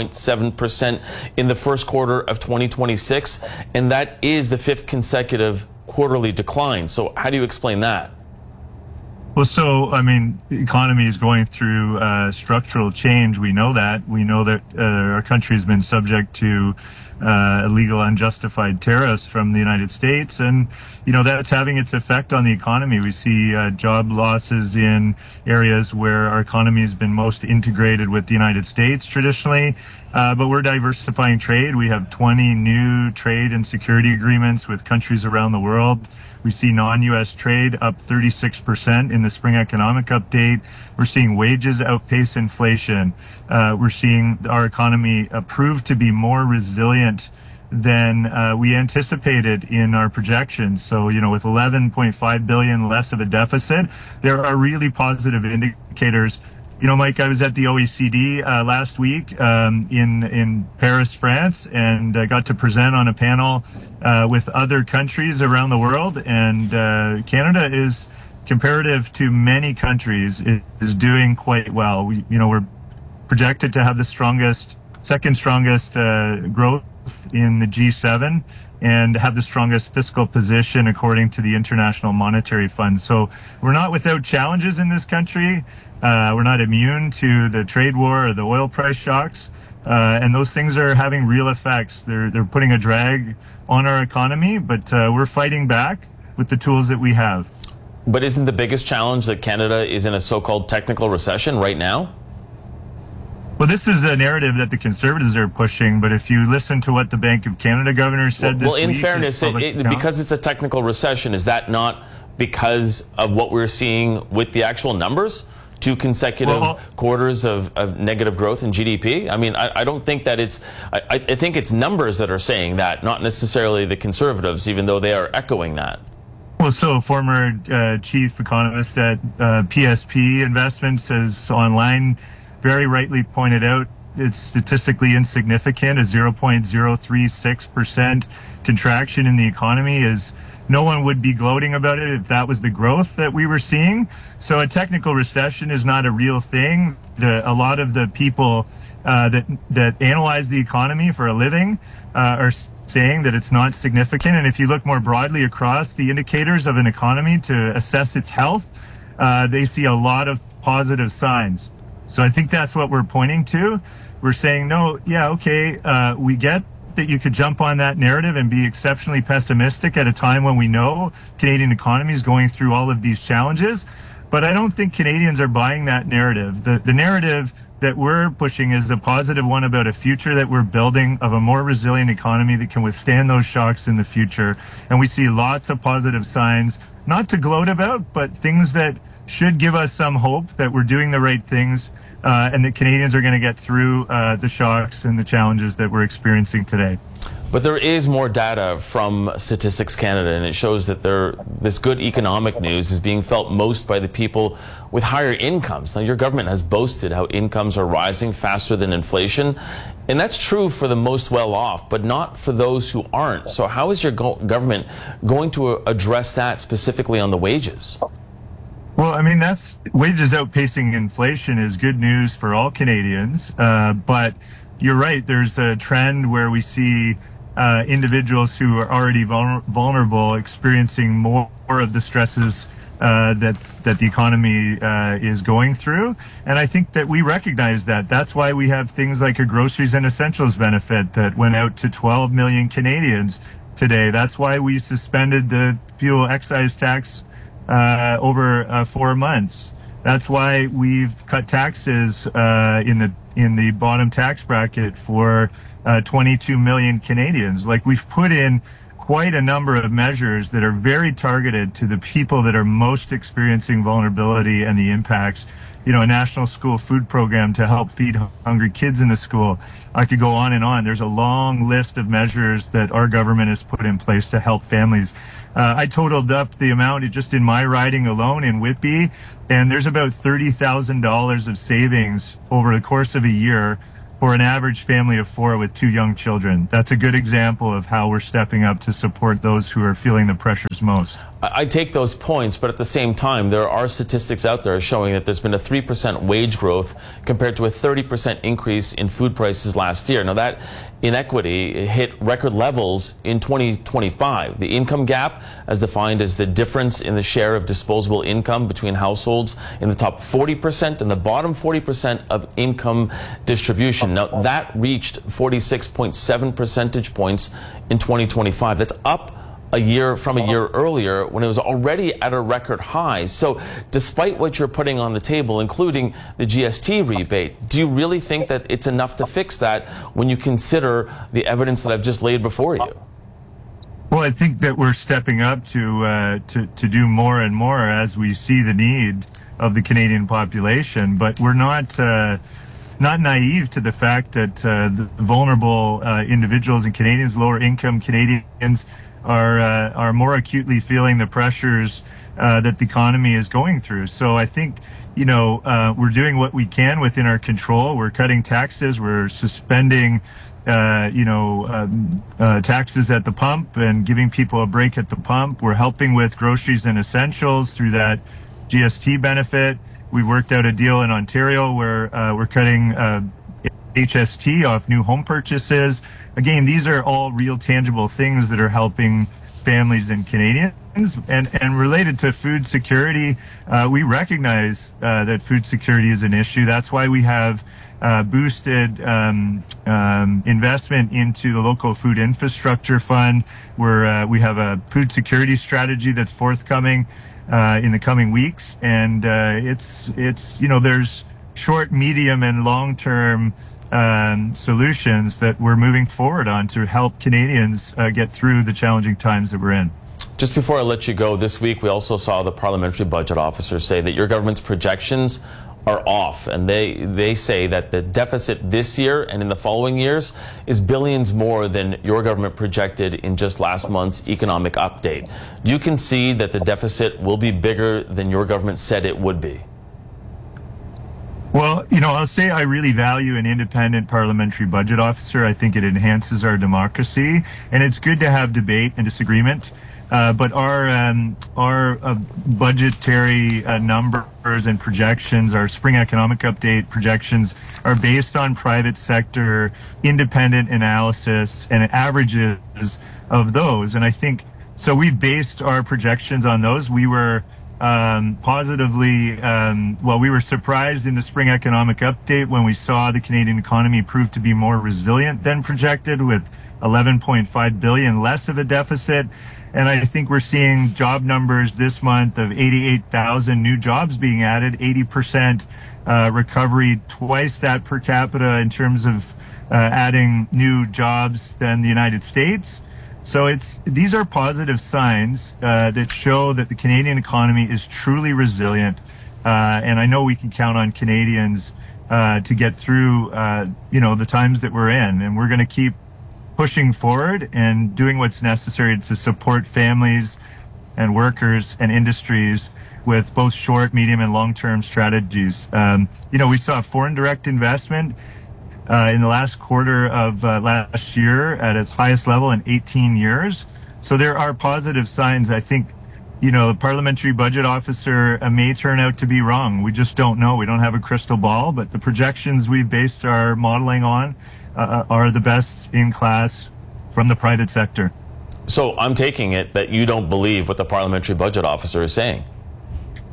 0.7% in the first quarter of 2026, and that is the 5th consecutive quarterly decline. So how do you explain that? Well, the economy is going through structural change. We know that. We know that our country has been subject to illegal, unjustified tariffs from the United States. And, that's having its effect on the economy. We see job losses in areas where our economy has been most integrated with the United States traditionally. But we're diversifying trade. We have 20 new trade and security agreements with countries around the world. We see non-U.S. trade up 36% in the spring economic update. We're seeing wages outpace inflation. We're seeing our economy prove to be more resilient than we anticipated in our projections. So, with 11.5 billion less of a deficit, there are really positive indicators. Mike, I was at the OECD last week in Paris, France, and I got to present on a panel with other countries around the world. And Canada is, comparative to many countries, is doing quite well. We're projected to have the second strongest growth in the G7 and have the strongest fiscal position according to the International Monetary Fund. So we're not without challenges in this country. We're not immune to the trade war or the oil price shocks. And those things are having real effects. They're putting a drag on our economy, but we're fighting back with the tools that we have. But isn't the biggest challenge that Canada is in a so-called technical recession right now? Well, this is a narrative that the Conservatives are pushing, but if you listen to what the Bank of Canada governor said this week... Well, in fairness, because it's a technical recession, is that not because of what we're seeing with the actual numbers? 2 consecutive quarters of negative growth in GDP? I don't think that it's... I think it's numbers that are saying that, not necessarily the Conservatives, even though they are echoing that. Well, so former chief economist at PSP Investments has online very rightly pointed out it's statistically insignificant. A 0.036% contraction in the economy is... No one would be gloating about it if that was the growth that we were seeing. So a technical recession is not a real thing. A lot of the people that analyze the economy for a living are saying that it's not significant. And if you look more broadly across the indicators of an economy to assess its health, they see a lot of positive signs. So I think that's what we're pointing to. We're saying, no, yeah, okay, we get that you could jump on that narrative and be exceptionally pessimistic at a time when we know Canadian economy is going through all of these challenges. But I don't think Canadians are buying that narrative. The narrative that we're pushing is a positive one about a future that we're building of a more resilient economy that can withstand those shocks in the future. And we see lots of positive signs, not to gloat about, but things that should give us some hope that we're doing the right things. And that Canadians are going to get through the shocks and the challenges that we're experiencing today. But there is more data from Statistics Canada, and it shows that this good economic news is being felt most by the people with higher incomes. Now, your government has boasted how incomes are rising faster than inflation, and that's true for the most well-off, but not for those who aren't. So how is your government going to address that specifically on the wages? Well, that's wages outpacing inflation is good news for all Canadians. But you're right. There's a trend where we see individuals who are already vulnerable experiencing more of the stresses that the economy is going through. And I think that we recognize that. That's why we have things like a groceries and essentials benefit that went out to 12 million Canadians today. That's why we suspended the fuel excise tax over 4 months. That's why we've cut taxes in the bottom tax bracket for 22 million Canadians. Like, we've put in quite a number of measures that are very targeted to the people that are most experiencing vulnerability and the impacts. You know, a national school food program to help feed hungry kids in the school. I could go on and on. There's a long list of measures that our government has put in place to help families. I totaled up the amount just in my riding alone in Whitby, and there's about $30,000 of savings over the course of a year for an average family of 4 with 2 young children. That's a good example of how we're stepping up to support those who are feeling the pressures most. I take those points, but at the same time, there are statistics out there showing that there's been a 3% wage growth compared to a 30% increase in food prices last year. Now, that inequity hit record levels in 2025. The income gap, as defined as the difference in the share of disposable income between households in the top 40% and the bottom 40% of income distribution. Now, that reached 46.7 percentage points in 2025. That's up a year from a year earlier when it was already at a record high. So despite what you're putting on the table, including the GST rebate, do you really think that it's enough to fix that when you consider the evidence that I've just laid before you? Well, I think that we're stepping up to do more and more as we see the need of the Canadian population, but we're not naive to the fact that the vulnerable individuals and Canadians, lower income Canadians, are more acutely feeling the pressures that the economy is going through. So I think, we're doing what we can within our control. We're cutting taxes. We're suspending, taxes at the pump and giving people a break at the pump. We're helping with groceries and essentials through that GST benefit. We worked out a deal in Ontario where we're cutting HST off new home purchases. Again, these are all real tangible things that are helping families and Canadians. And related to food security, we recognize that food security is an issue. That's why we have boosted investment into the local food infrastructure fund, where we have a food security strategy that's forthcoming in the coming weeks. And there's short, medium, and long-term solutions that we're moving forward on to help Canadians get through the challenging times that we're in. Just before I let you go, this week we also saw the parliamentary budget officer say that your government's projections are off, and they say that the deficit this year and in the following years is billions more than your government projected in just last month's economic update. Do you concede that the deficit will be bigger than your government said it would be? Well, I'll say I really value an independent parliamentary budget officer. I think it enhances our democracy, and it's good to have debate and disagreement. But our budgetary numbers and projections, our spring economic update projections, are based on private sector independent analysis and averages of those. And I think so. We've based our projections on those. We were positively, we were surprised in the spring economic update when we saw the Canadian economy prove to be more resilient than projected, with 11.5 billion less of a deficit. And I think we're seeing job numbers this month of 88,000 new jobs being added, 80% recovery, twice that per capita in terms of adding new jobs than the United States. So these are positive signs that show that the Canadian economy is truly resilient. And I know we can count on Canadians to get through, the times that we're in. And we're going to keep pushing forward and doing what's necessary to support families and workers and industries with both short, medium, and long-term strategies. We saw foreign direct investment in the last quarter of last year at its highest level in 18 years. So there are positive signs. I think, the parliamentary budget officer may turn out to be wrong. We just don't know. We don't have a crystal ball, but the projections we've based our modeling on are the best in class from the private sector. So I'm taking it that you don't believe what the parliamentary budget officer is saying.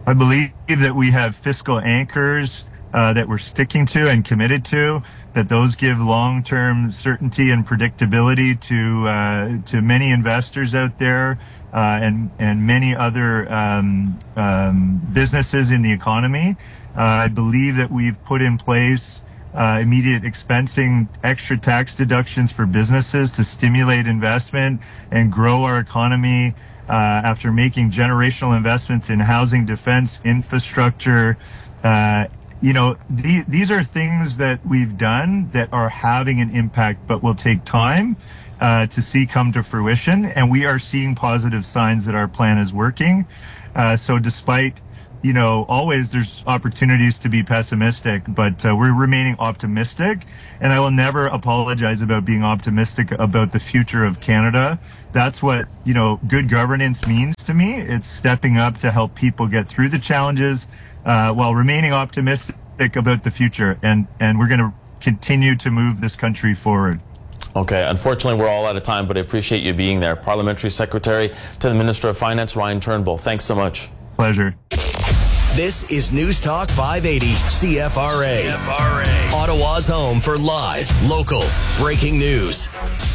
I believe that we have fiscal anchors that we're sticking to and committed to, that those give long-term certainty and predictability to many investors out there and many other businesses in the economy. I believe that we've put in place immediate expensing, extra tax deductions for businesses to stimulate investment and grow our economy after making generational investments in housing, defense, infrastructure. These are things that we've done that are having an impact, but will take time to see come to fruition. And we are seeing positive signs that our plan is working. So despite, always there's opportunities to be pessimistic, but we're remaining optimistic. And I will never apologize about being optimistic about the future of Canada. That's what, good governance means to me. It's stepping up to help people get through the challenges while remaining optimistic about the future. And we're going to continue to move this country forward. Okay, unfortunately, we're all out of time, but I appreciate you being there. Parliamentary Secretary to the Minister of Finance, Ryan Turnbull. Thanks so much. Pleasure. This is News Talk 580 CFRA. Ottawa's home for live, local, breaking news.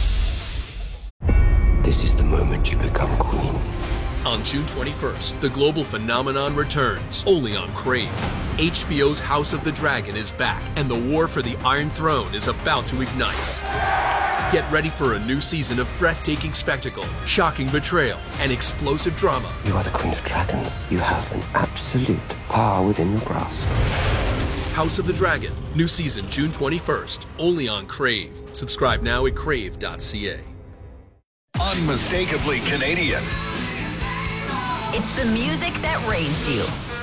This is the moment you become queen. On June 21st, the global phenomenon returns, only on Crave. HBO's House of the Dragon is back, and the war for the Iron Throne is about to ignite. Get ready for a new season of breathtaking spectacle, shocking betrayal, and explosive drama. You are the Queen of Dragons. You have an absolute power within your grasp. House of the Dragon, new season June 21st, only on Crave. Subscribe now at crave.ca. Unmistakably Canadian. It's the music that raised you.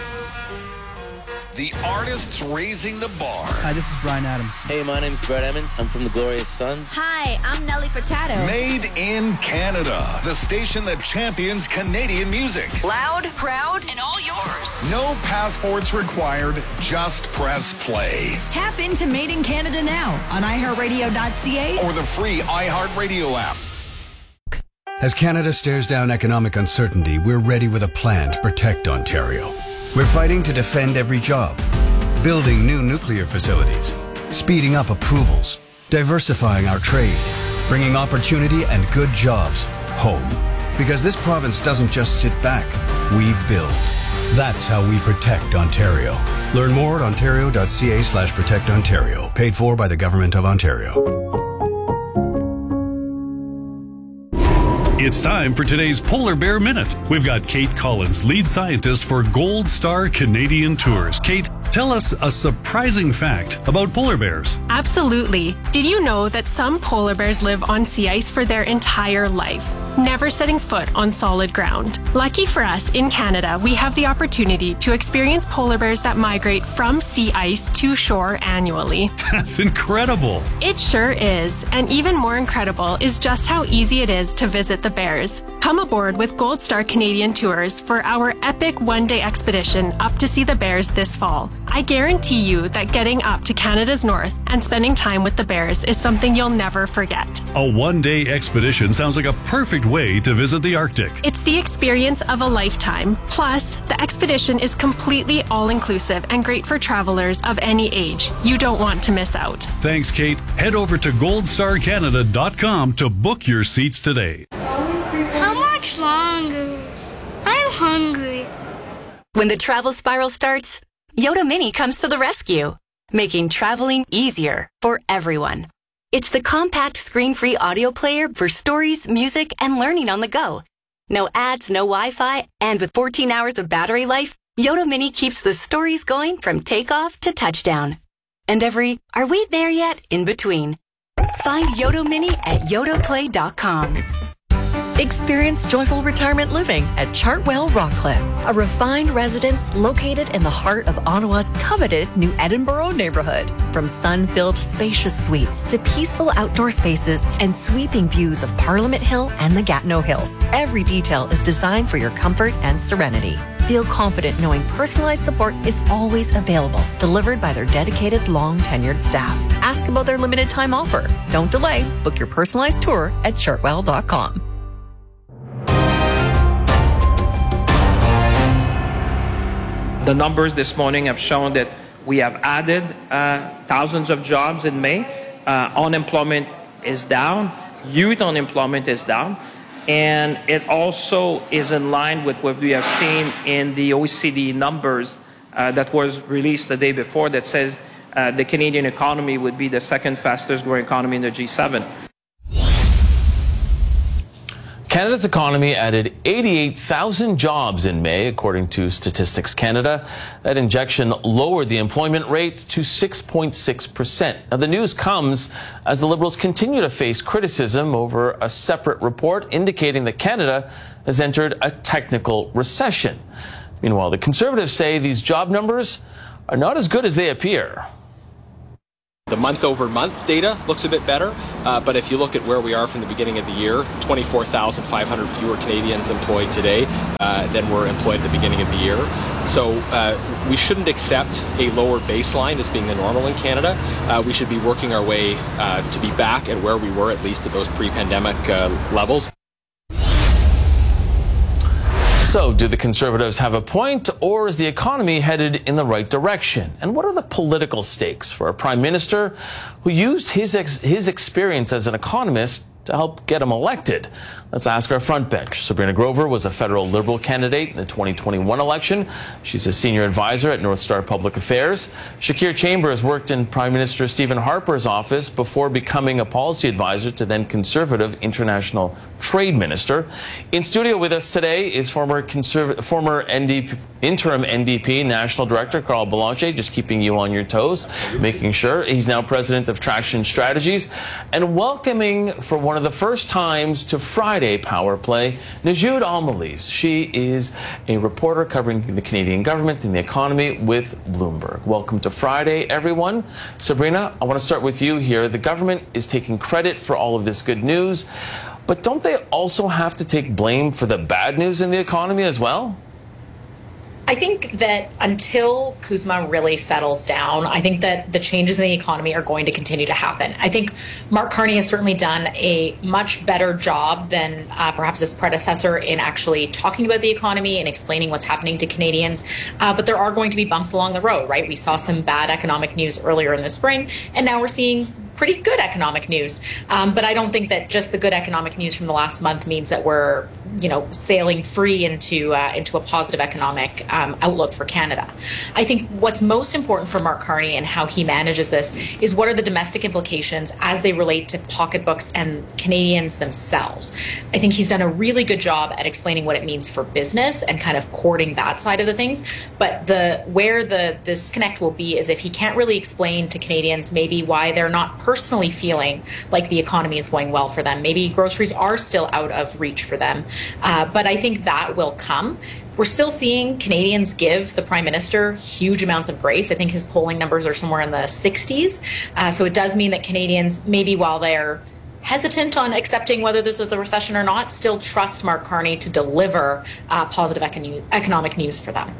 The artists raising the bar. Hi, this is Bryan Adams. Hey, my name's Brett Emmons. I'm from the Glorious Sons. Hi, I'm Nelly Furtado. Made in Canada. The station that champions Canadian music. Loud, proud, and all yours. No passports required. Just press play. Tap into Made in Canada now on iHeartRadio.ca or the free iHeartRadio app. As Canada stares down economic uncertainty, we're ready with a plan to protect Ontario. We're fighting to defend every job, building new nuclear facilities, speeding up approvals, diversifying our trade, bringing opportunity and good jobs home. Because this province doesn't just sit back, we build. That's how we protect Ontario. Learn more at ontario.ca/protectontario. Paid for by the Government of Ontario. It's time for today's Polar Bear Minute. We've got Kate Collins, lead scientist for Gold Star Canadian Tours. Kate, tell us a surprising fact about polar bears. Absolutely. Did you know that some polar bears live on sea ice for their entire life, never setting foot on solid ground? Lucky for us, in Canada, we have the opportunity to experience polar bears that migrate from sea ice to shore annually. That's incredible. It sure is. And even more incredible is just how easy it is to visit the bears. Come aboard with Gold Star Canadian Tours for our epic one-day expedition up to see the bears this fall. I guarantee you that getting up to Canada's north and spending time with the bears is something you'll never forget. A one-day expedition sounds like a perfect way to visit the Arctic. It's the experience of a lifetime. Plus, the expedition is completely all-inclusive and great for travelers of any age. You don't want to miss out. Thanks, Kate. Head over to goldstarcanada.com to book your seats today. How much longer? I'm hungry. When the travel spiral starts, Yoda Mini comes to the rescue, making traveling easier for everyone. It's the compact screen-free audio player for stories, music, and learning on the go. No ads, no Wi-Fi, and with 14 hours of battery life, Yoda Mini keeps the stories going from takeoff to touchdown. And every "are we there yet?" in between. Find Yoda Mini at yodaplay.com. Experience joyful retirement living at Chartwell Rockcliffe, a refined residence located in the heart of Ottawa's coveted New Edinburgh neighborhood. From sun-filled spacious suites to peaceful outdoor spaces and sweeping views of Parliament Hill and the Gatineau Hills, every detail is designed for your comfort and serenity. Feel confident knowing personalized support is always available, delivered by their dedicated, long-tenured staff. Ask about their limited time offer. Don't delay. Book your personalized tour at chartwell.com. The numbers this morning have shown that we have added thousands of jobs in May. Unemployment is down. Youth unemployment is down. And it also is in line with what we have seen in the OECD numbers that was released the day before that says the Canadian economy would be the second fastest growing economy in the G7. Canada's economy added 88,000 jobs in May, according to Statistics Canada. That injection lowered the employment rate to 6.6%. Now, the news comes as the Liberals continue to face criticism over a separate report indicating that Canada has entered a technical recession. Meanwhile, the Conservatives say these job numbers are not as good as they appear. The month-over-month data looks a bit better, but if you look at where we are from the beginning of the year, 24,500 fewer Canadians employed today than were employed at the beginning of the year. So we shouldn't accept a lower baseline as being the normal in Canada. We should be working our way to be back at where we were, at least at those pre-pandemic levels. So, do the Conservatives have a point, or is the economy headed in the right direction? And what are the political stakes for a Prime Minister who used his experience as an economist to help get him elected? Let's ask our front bench. Sabrina Grover was a federal Liberal candidate in the 2021 election. She's a senior advisor at North Star Public Affairs. Shakir Chambers worked in Prime Minister Stephen Harper's office before becoming a policy advisor to then Conservative International Trade Minister. In studio with us today is former interim NDP National Director Carl Boulanger, just keeping you on your toes, making sure. He's now president of Traction Strategies, and welcoming for one of the first times to Friday Power Play, Najoud Almaliz. She is a reporter covering the Canadian government and the economy with Bloomberg. Welcome to Friday, everyone. Sabrina, I want to start with you here. The government is taking credit for all of this good news, but don't they also have to take blame for the bad news in the economy as well? I think that until CUSMA really settles down, I think that the changes in the economy are going to continue to happen. I think Mark Carney has certainly done a much better job than perhaps his predecessor in actually talking about the economy and explaining what's happening to Canadians. But there are going to be bumps along the road, right? We saw some bad economic news earlier in the spring, and now we're seeing pretty good economic news. But I don't think that just the good economic news from the last month means that we're, sailing free into a positive economic outlook for Canada. I think what's most important for Mark Carney and how he manages this is what are the domestic implications as they relate to pocketbooks and Canadians themselves. I think he's done a really good job at explaining what it means for business and kind of courting that side of the things. But where the disconnect will be is if he can't really explain to Canadians maybe why they're not personally feeling like the economy is going well for them. Maybe groceries are still out of reach for them. But I think that will come. We're still seeing Canadians give the Prime Minister huge amounts of grace. I think his polling numbers are somewhere in the 60s. So it does mean that Canadians, maybe while they're hesitant on accepting whether this is a recession or not, still trust Mark Carney to deliver positive economic news for them.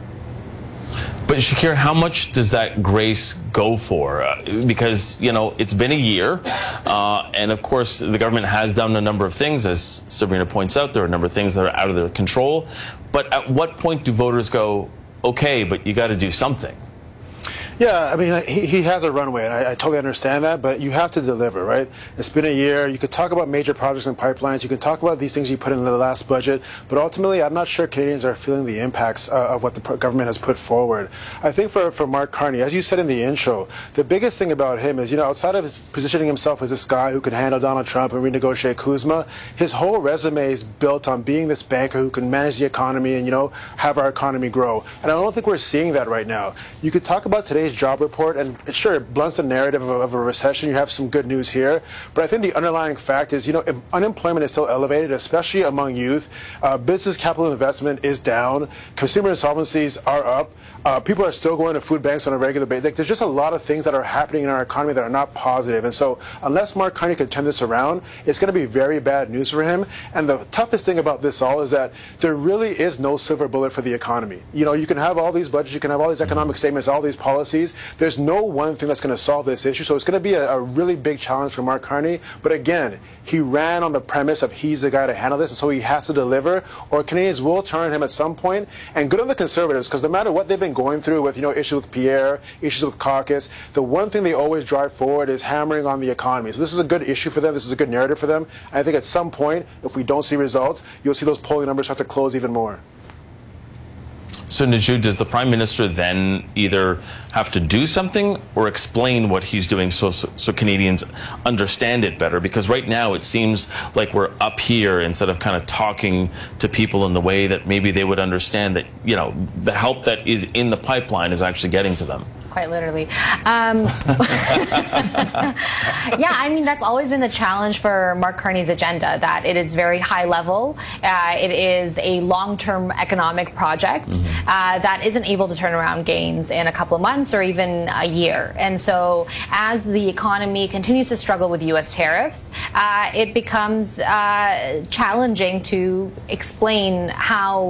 But Shakir, how much does that grace go for? Because, it's been a year, and of course the government has done a number of things. As Sabrina points out, there are a number of things that are out of their control. But at what point do voters go, okay, but you got to do something? Yeah, I mean, he has a runway, and I totally understand that, but you have to deliver, right? It's been a year. You could talk about major projects and pipelines. You can talk about these things you put in the last budget, but ultimately, I'm not sure Canadians are feeling the impacts of what the government has put forward. I think for Mark Carney, as you said in the intro, the biggest thing about him is, outside of positioning himself as this guy who can handle Donald Trump and renegotiate CUSMA, his whole resume is built on being this banker who can manage the economy and, have our economy grow. And I don't think we're seeing that right now. You could talk about today's job report, and sure, it blunts the narrative of a recession. You have some good news here, but I think the underlying fact is, unemployment is still elevated, especially among youth. Business capital investment is down. Consumer insolvencies are up. People are still going to food banks on a regular basis. There's just a lot of things that are happening in our economy that are not positive. And so unless Mark Carney can turn this around, it's going to be very bad news for him. And the toughest thing about this all is that there really is no silver bullet for the economy. You can have all these budgets, you can have all these economic statements, all these policies, policies. There's no one thing that's going to solve this issue. So it's going to be a really big challenge for Mark Carney. But again, he ran on the premise of he's the guy to handle this, and so he has to deliver, or Canadians will turn on him at some point. And good on the Conservatives, because no matter what they've been going through with, issues with Pierre, issues with caucus, the one thing they always drive forward is hammering on the economy. So this is a good issue for them. This is a good narrative for them. And I think at some point, if we don't see results, you'll see those polling numbers start to close even more. So, Najib, does the Prime Minister then either have to do something or explain what he's doing so Canadians understand it better? Because right now it seems like we're up here instead of kind of talking to people in the way that maybe they would understand that, the help that is in the pipeline is actually getting to them. Quite literally. Yeah, I mean, that's always been the challenge for Mark Carney's agenda, that it is very high level. It is a long-term economic project that isn't able to turn around gains in a couple of months or even a year. And so as the economy continues to struggle with U.S. tariffs, it becomes challenging to explain how